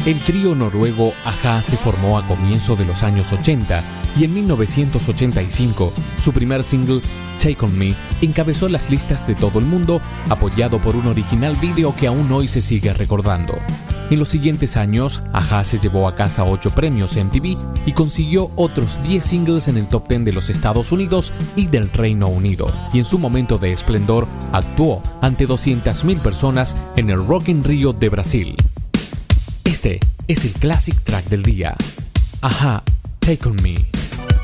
El trío noruego a-ha se formó a comienzos de los años 80 y en 1985 su primer single, Take On Me, encabezó las listas de todo el mundo, apoyado por un original video que aún hoy se sigue recordando. En los siguientes años, a-ha se llevó a casa 8 premios MTV y consiguió otros 10 singles en el top 10 de los Estados Unidos y del Reino Unido. Y en su momento de esplendor, actuó ante 200.000 personas en el Rock in Rio de Brasil. Este es el Classic Track del día. a-ha, Take On Me.